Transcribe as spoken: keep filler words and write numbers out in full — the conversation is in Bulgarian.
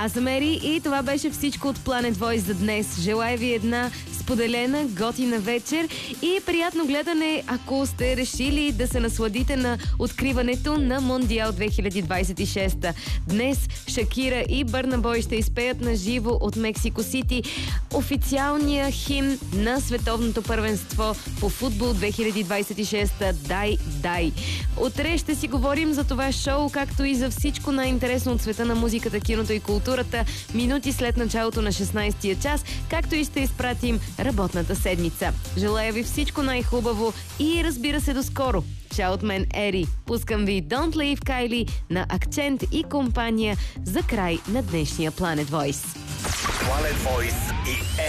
Аз съм Ери и това беше всичко от Planet Voice за днес. Желая ви една споделена, готина вечер и приятно гледане, ако сте решили да се насладите на откриването на Мондиал две хиляди двадесет и шеста. Днес Шакира и Бърна Бой ще изпеят на живо от Мексико Сити официалния химн на световното първенство по футбол две хиляди двадесет и шеста «Дай, дай». Утре ще си говорим за това шоу, както и за всичко най-интересно от света на музиката, киното и културата, минути след началото на шестнадесетия час, както и ще изпратим работната седмица. Желая ви всичко най-хубаво и разбира се до скоро. Чао от мен, Ери. Пускам ви Don't Leave Kylie на Акцент и компания за край на днешния Planet Voice. Planet Voice и